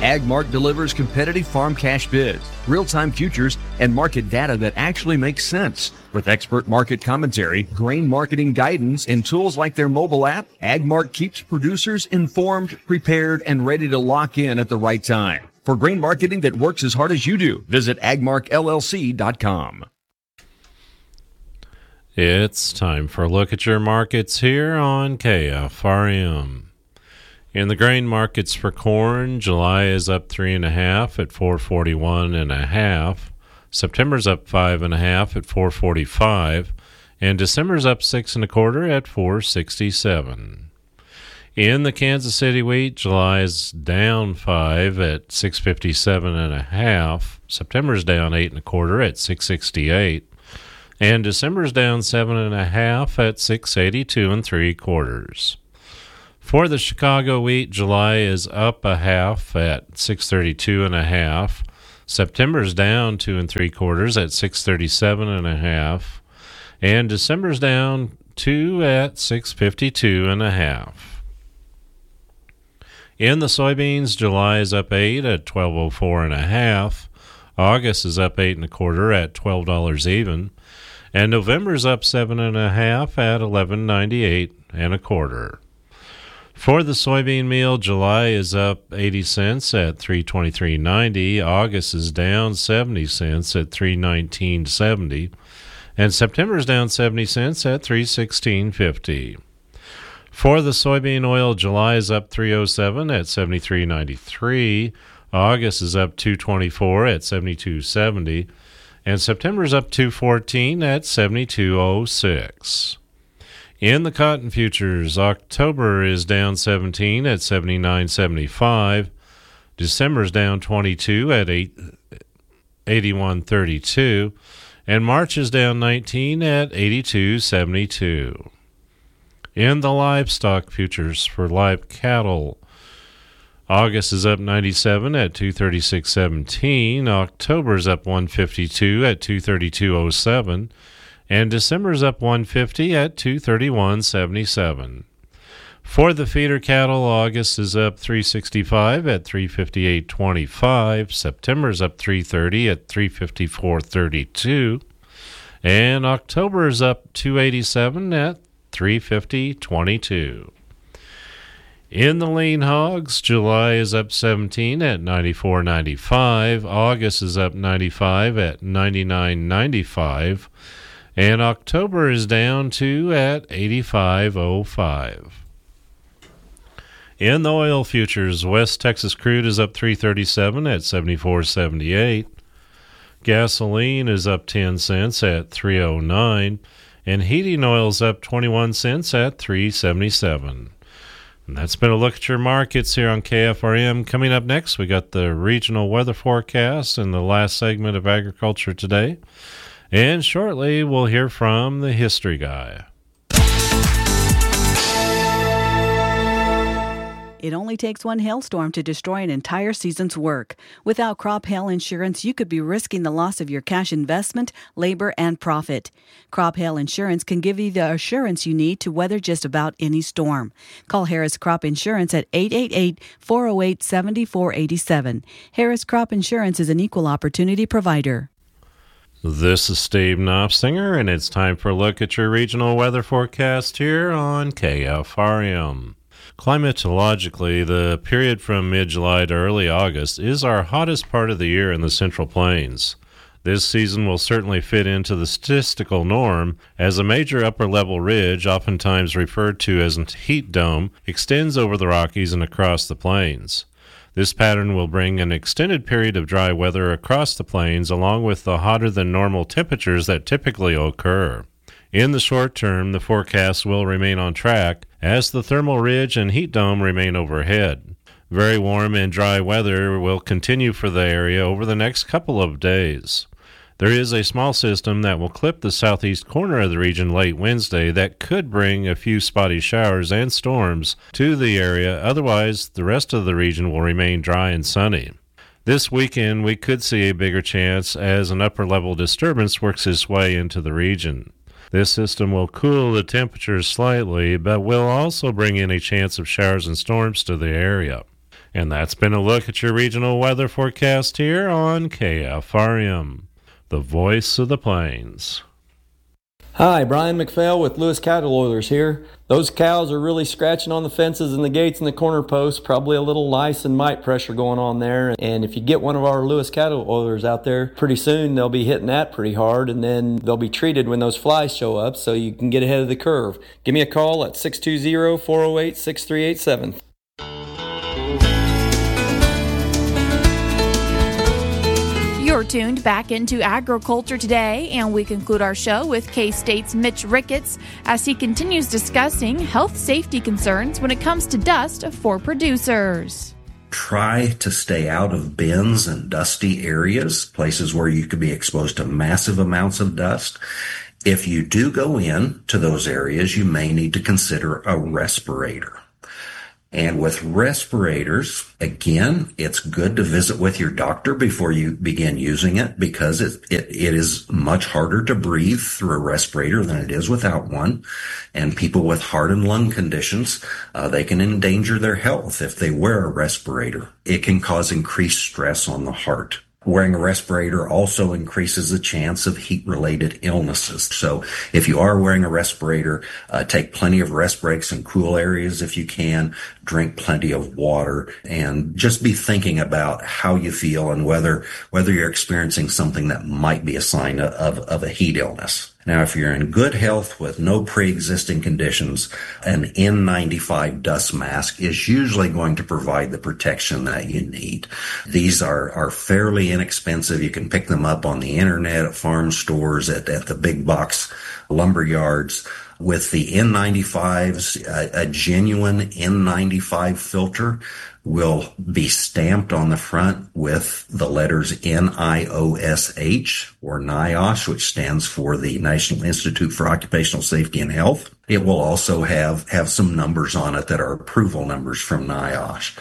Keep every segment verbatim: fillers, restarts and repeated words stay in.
AgMark delivers competitive farm cash bids, real-time futures, and market data that actually makes sense. With expert market commentary, grain marketing guidance, and tools like their mobile app, AgMark keeps producers informed, prepared, and ready to lock in at the right time. For grain marketing that works as hard as you do, visit agmark L L C dot com. It's time for a look at your markets here on K F R M. In the grain markets for corn, July is up three and a half at four forty-one and a half. September's up five and a half at four forty-five, and December's up six and a quarter at four sixty-seven. In the Kansas City wheat, July is down five at six fifty-seven and a half. September's down eight and a quarter at six sixty-eight, and December's down seven and a half at six eighty-two and three quarters. For the Chicago wheat, July is up a half at six thirty-two and a half. September's down two and three quarters at six thirty-seven and a half, and December's down two at six fifty-two and a half. In the soybeans, July is up eight at twelve oh four and a half. August is up eight and a quarter at twelve dollars even, and November's up seven and a half at eleven ninety-eight and a quarter. For the soybean meal, July is up eighty cents at three twenty-three ninety. August is down seventy cents at three nineteen seventy, and September's down seventy cents at three sixteen fifty. For the soybean oil, July is up three oh seven at seventy-three ninety-three. August is up two twenty-four at seventy-two seventy, and September's up two fourteen at seventy-two oh six. In the cotton futures, October is down seventeen at seventy-nine seventy-five. December's down twenty-two at eighty-one thirty-two, and March is down nineteen at eighty-two seventy-two. In the livestock futures for live cattle, August is up ninety-seven at two thirty-six seventeen. October's up one fifty-two at two thirty-two oh seven, and December's up one fifty at two thirty-one seventy-seven. For the feeder cattle, August is up three sixty-five at three fifty-eight twenty-five. September's up three thirty at three fifty-four thirty-two, and October is up two eighty-seven at three fifty twenty-two. In the lean hogs, July is up seventeen at ninety-four ninety-five. August is up ninety-five at ninety-nine ninety-five, and October is down two at eighty-five oh five. In the oil futures, West Texas crude is up three thirty-seven at seventy-four seventy-eight. Gasoline is up ten cents at three oh nine, and heating oil is up twenty-one cents at three seventy-seven. And that's been a look at your markets here on K F R M. Coming up next, we got the regional weather forecast in the last segment of Agriculture Today. And shortly, we'll hear from the History Guy. It only takes one hailstorm to destroy an entire season's work. Without crop hail insurance, you could be risking the loss of your cash investment, labor, and profit. Crop hail insurance can give you the assurance you need to weather just about any storm. Call Harris Crop Insurance at eight eight eight, four oh eight, seven four eight seven. Harris Crop Insurance is an equal opportunity provider. This is Steve Knopfsinger, and it's time for a look at your regional weather forecast here on K F R M. Climatologically, the period from mid-July to early August is our hottest part of the year in the Central Plains. This season will certainly fit into the statistical norm, as a major upper-level ridge, oftentimes referred to as a heat dome, extends over the Rockies and across the plains. This pattern will bring an extended period of dry weather across the plains, along with the hotter-than-normal temperatures that typically occur. In the short term, the forecast will remain on track as the thermal ridge and heat dome remain overhead. Very warm and dry weather will continue for the area over the next couple of days. There is a small system that will clip the southeast corner of the region late Wednesday that could bring a few spotty showers and storms to the area. Otherwise, the rest of the region will remain dry and sunny. This weekend, we could see a bigger chance as an upper-level disturbance works its way into the region. This system will cool the temperatures slightly, but will also bring in a chance of showers and storms to the area. And that's been a look at your regional weather forecast here on K F R M, the voice of the plains. Hi, Brian McPhail with Lewis Cattle Oilers here. Those cows are really scratching on the fences and the gates and the corner posts. Probably a little lice and mite pressure going on there. And if you get one of our Lewis Cattle Oilers out there, pretty soon they'll be hitting that pretty hard, and then they'll be treated when those flies show up so you can get ahead of the curve. Give me a call at six two zero, four oh eight, six three eight seven. You're tuned back into Agriculture Today, and we conclude our show with K-State's Mitch Ricketts as he continues discussing health safety concerns when it comes to dust for producers. Try to stay out of bins and dusty areas, places where you could be exposed to massive amounts of dust. If you do go in to those areas, you may need to consider a respirator. And with respirators, again, it's good to visit with your doctor before you begin using it, because it, it, it is much harder to breathe through a respirator than it is without one. And people with heart and lung conditions, uh, they can endanger their health if they wear a respirator. It can cause increased stress on the heart. Wearing a respirator also increases the chance of heat-related illnesses. So if you are wearing a respirator, uh, take plenty of rest breaks in cool areas if you can, drink plenty of water, and just be thinking about how you feel and whether whether you're experiencing something that might be a sign of, of a heat illness. Now, if you're in good health with no pre-existing conditions, an N ninety-five dust mask is usually going to provide the protection that you need. These are, are fairly inexpensive. You can pick them up on the internet, at farm stores, at, at the big box lumber yards. With the N ninety-fives, a, a genuine N ninety-five filter will be stamped on the front with the letters N I O S H, or NIOSH, which stands for the National Institute for Occupational Safety and Health. It will also have, have some numbers on it that are approval numbers from NIOSH.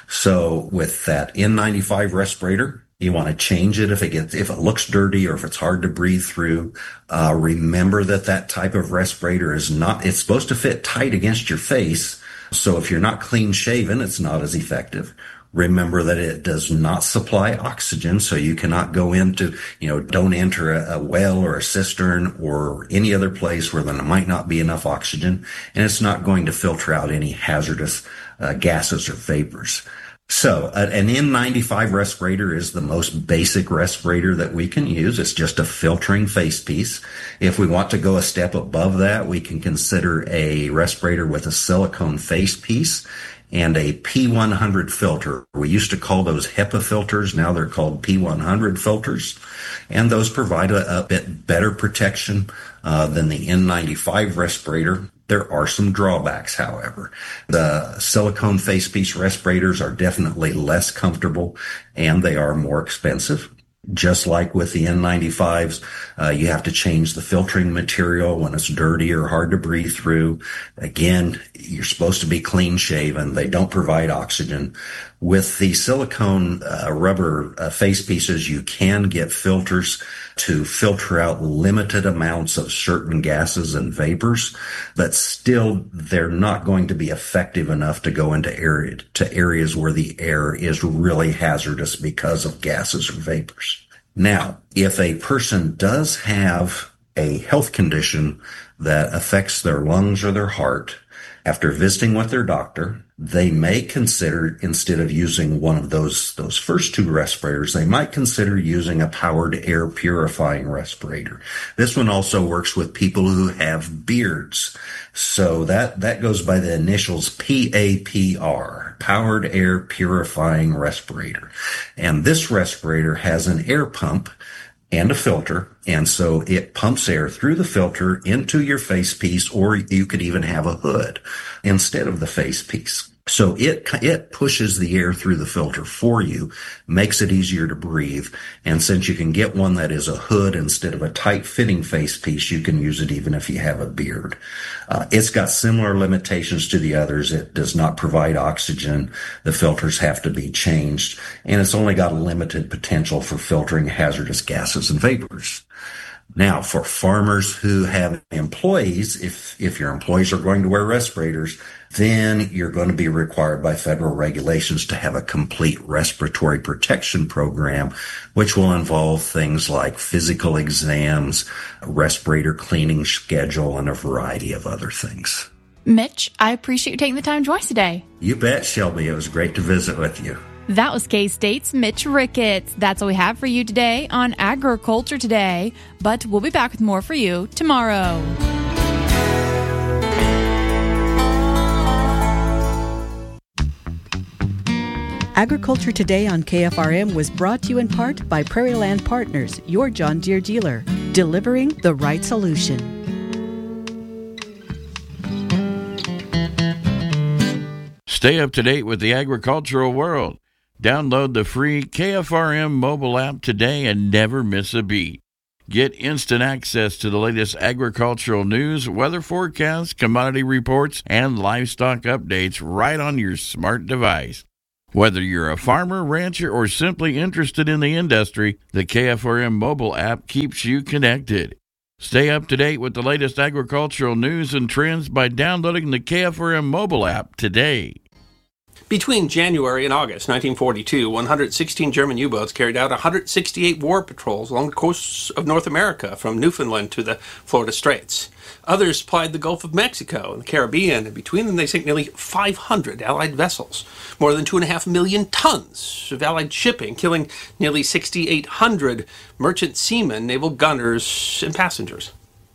So with that N ninety-five respirator, you want to change it if it gets, if it looks dirty or if it's hard to breathe through. Uh, remember that that type of respirator is not, it's supposed to fit tight against your face. So if you're not clean shaven, it's not as effective. Remember that it does not supply oxygen, so you cannot go into, you know, don't enter a, a well or a cistern or any other place where there might not be enough oxygen, and it's not going to filter out any hazardous uh, gases or vapors. So an N ninety-five respirator is the most basic respirator that we can use. It's just a filtering facepiece. If we want to go a step above that, we can consider a respirator with a silicone facepiece and a P one hundred filter. We used to call those HEPA filters. Now they're called P one hundred filters. And those provide a, a bit better protection uh, than the N ninety-five respirator. There are some drawbacks, however. The silicone facepiece respirators are definitely less comfortable, and they are more expensive. Just like with the N ninety-fives, uh, you have to change the filtering material when it's dirty or hard to breathe through. Again, you're supposed to be clean shaven. They don't provide oxygen. With the silicone uh, rubber uh, face pieces, you can get filters to filter out limited amounts of certain gases and vapors, but still they're not going to be effective enough to go into area, to areas where the air is really hazardous because of gases or vapors. Now, if a person does have a health condition that affects their lungs or their heart, after visiting with their doctor, they may consider, instead of using one of those, those first two respirators, they might consider using a powered air purifying respirator. This one also works with people who have beards. So that, that goes by the initials P A P R, powered air purifying respirator. And this respirator has an air pump and a filter, and so it pumps air through the filter into your face piece, or you could even have a hood instead of the face piece. So it it pushes the air through the filter for you, makes it easier to breathe, and since you can get one that is a hood instead of a tight-fitting face piece, you can use it even if you have a beard. Uh, it's got similar limitations to the others. It does not provide oxygen. The filters have to be changed, and it's only got a limited potential for filtering hazardous gases and vapors. Now, for farmers who have employees, if, if your employees are going to wear respirators, then you're going to be required by federal regulations to have a complete respiratory protection program, which will involve things like physical exams, a respirator cleaning schedule, and a variety of other things. Mitch, I appreciate you taking the time to join us today. You bet, Shelby. It was great to visit with you. That was K-State's Mitch Ricketts. That's all we have for you today on Agriculture Today, but we'll be back with more for you tomorrow. Agriculture Today on K F R M was brought to you in part by Prairie Land Partners, your John Deere dealer, delivering the right solution. Stay up to date with the agricultural world. Download the free K F R M mobile app today and never miss a beat. Get instant access to the latest agricultural news, weather forecasts, commodity reports, and livestock updates right on your smart device. Whether you're a farmer, rancher, or simply interested in the industry, the K F R M mobile app keeps you connected. Stay up to date with the latest agricultural news and trends by downloading the K F R M mobile app today. Between January and August nineteen forty-two, one hundred sixteen German U-boats carried out one hundred sixty-eight war patrols along the coasts of North America from Newfoundland to the Florida Straits. Others supplied the Gulf of Mexico and the Caribbean, and between them they sank nearly five hundred Allied vessels, more than two point five million tons of Allied shipping, killing nearly six thousand eight hundred merchant seamen, naval gunners, and passengers.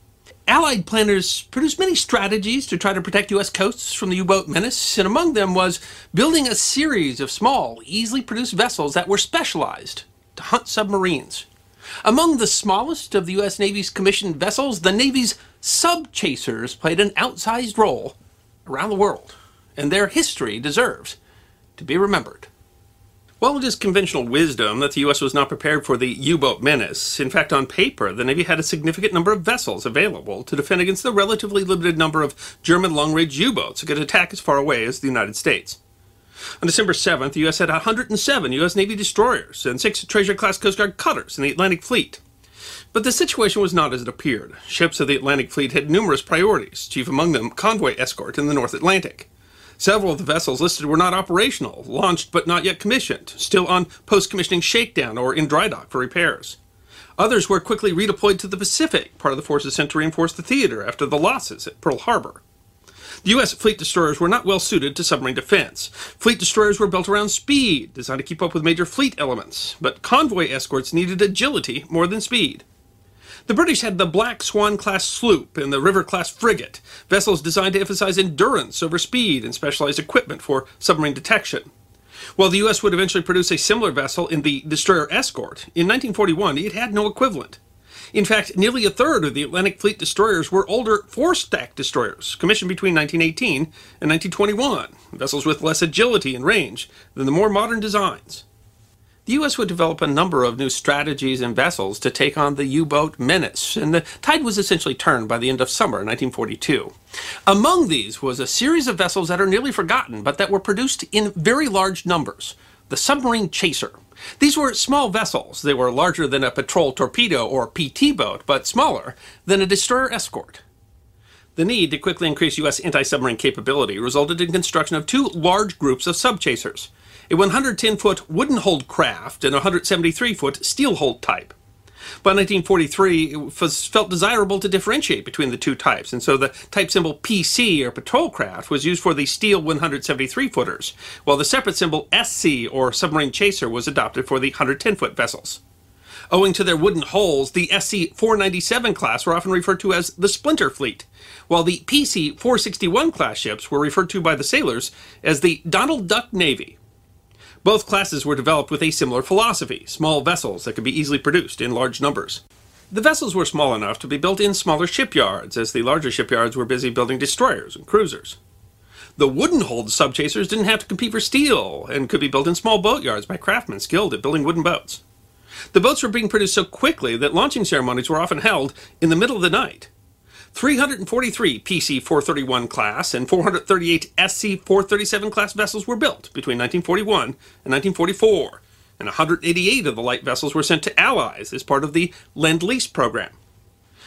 Allied planners produced many strategies to try to protect U S coasts from the U-boat menace, and among them was building a series of small, easily produced vessels that were specialized to hunt submarines. Among the smallest of the U S Navy's commissioned vessels, the Navy's sub-chasers played an outsized role around the world, and their history deserves to be remembered. While it is conventional wisdom that the U S was not prepared for the U-boat menace, in fact, on paper, the Navy had a significant number of vessels available to defend against the relatively limited number of German long-range U-boats that could attack as far away as the United States. On December seventh, the U S had one hundred seven U S Navy destroyers and six Treasure-class Coast Guard cutters in the Atlantic Fleet. But the situation was not as it appeared. Ships of the Atlantic Fleet had numerous priorities, chief among them convoy escort in the North Atlantic. Several of the vessels listed were not operational, launched but not yet commissioned, still on post-commissioning shakedown or in dry dock for repairs. Others were quickly redeployed to the Pacific, part of the forces sent to reinforce the theater after the losses at Pearl Harbor. The U S fleet destroyers were not well suited to submarine defense. Fleet destroyers were built around speed, designed to keep up with major fleet elements, but convoy escorts needed agility more than speed. The British had the Black Swan-class sloop and the River-class frigate, vessels designed to emphasize endurance over speed and specialized equipment for submarine detection. While the U S would eventually produce a similar vessel in the destroyer escort, in nineteen forty-one it had no equivalent. In fact, nearly a third of the Atlantic Fleet destroyers were older four-stack destroyers, commissioned between nineteen eighteen and nineteen twenty-one, vessels with less agility and range than the more modern designs. The U S would develop a number of new strategies and vessels to take on the U-boat menace, and the tide was essentially turned by the end of summer nineteen forty-two. Among these was a series of vessels that are nearly forgotten, but that were produced in very large numbers. The submarine chaser. These were small vessels. They were larger than a patrol torpedo or P T boat, but smaller than a destroyer escort. The need to quickly increase U S anti-submarine capability resulted in construction of two large groups of sub-chasers, a one hundred ten foot wooden-hulled craft and a one hundred seventy-three foot steel-hulled type. By nineteen forty-three, it was felt desirable to differentiate between the two types, and so the type symbol P C, or patrol craft, was used for the steel one hundred seventy-three footers, while the separate symbol S C, or submarine chaser, was adopted for the one hundred ten foot vessels. Owing to their wooden hulls, the S C four ninety-seven class were often referred to as the Splinter Fleet, while the P C four sixty-one class ships were referred to by the sailors as the Donald Duck Navy. Both classes were developed with a similar philosophy, small vessels that could be easily produced in large numbers. The vessels were small enough to be built in smaller shipyards, as the larger shipyards were busy building destroyers and cruisers. The wooden-hulled sub-chasers didn't have to compete for steel, and could be built in small boatyards by craftsmen skilled at building wooden boats. The boats were being produced so quickly that launching ceremonies were often held in the middle of the night. three hundred forty-three P C four thirty-one class and four hundred thirty-eight S C four thirty-seven class vessels were built between nineteen forty-one and nineteen forty-four, and one hundred eighty-eight of the light vessels were sent to Allies as part of the Lend-Lease program.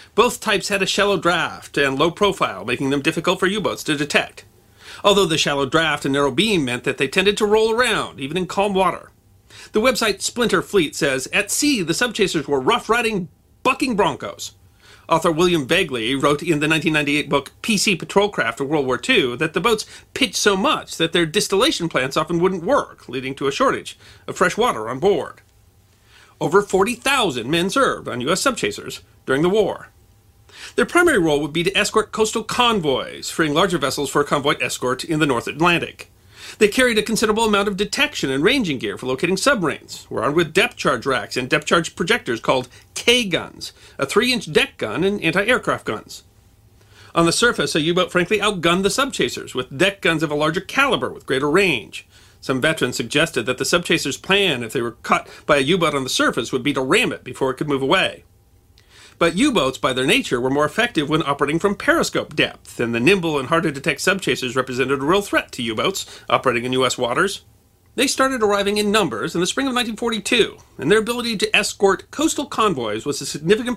Both types had a shallow draft and low profile, making them difficult for U-boats to detect. Although the shallow draft and narrow beam meant that they tended to roll around, even in calm water. The website Splinter Fleet says, at sea, the subchasers were rough-riding, bucking broncos. Author William Begley wrote in the nineteen ninety-eight book P C Patrolcraft of World War Two that the boats pitched so much that their distillation plants often wouldn't work, leading to a shortage of fresh water on board. Over forty thousand men served on U S subchasers during the war. Their primary role would be to escort coastal convoys, freeing larger vessels for convoy escort in the North Atlantic. They carried a considerable amount of detection and ranging gear for locating submarines, were armed with depth charge racks and depth charge projectors called K-guns, a three-inch deck gun and anti-aircraft guns. On the surface, a U-boat frankly outgunned the subchasers, with deck guns of a larger caliber with greater range. Some veterans suggested that the subchasers' plan, if they were caught by a U-boat on the surface, would be to ram it before it could move away. But U-boats, by their nature, were more effective when operating from periscope depth, and the nimble and hard-to-detect subchasers represented a real threat to U-boats operating in U S waters. They started arriving in numbers in the spring of nineteen forty-two, and their ability to escort coastal convoys was a significant